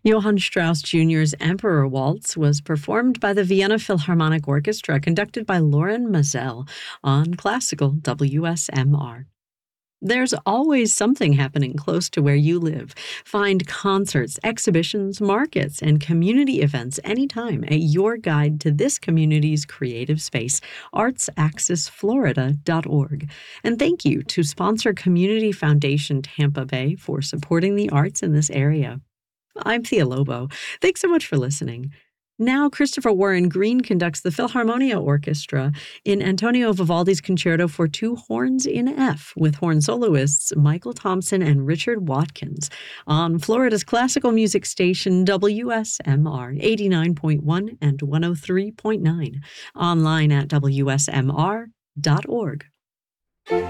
Johann Strauss Jr.'s Emperor Waltz was performed by the Vienna Philharmonic Orchestra, conducted by Loren Mazel on classical WSMR. There's always something happening close to where you live. Find concerts, exhibitions, markets, and community events anytime at your guide to this community's creative space, artsaccessflorida.org. And thank you to sponsor Community Foundation Tampa Bay for supporting the arts in this area. I'm Thea Lobo. Thanks so much for listening. Now, Christopher Warren Green conducts the Philharmonia Orchestra in Antonio Vivaldi's Concerto for Two Horns in F with horn soloists Michael Thompson and Richard Watkins on Florida's classical music station WSMR 89.1 and 103.9, online at WSMR.org.